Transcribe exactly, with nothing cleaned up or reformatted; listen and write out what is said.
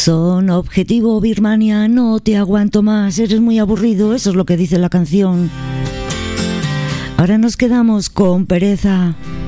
Son Objetivo Birmania, no te aguanto más, eres muy aburrido, eso es lo que dice la canción. Ahora nos quedamos con Pereza.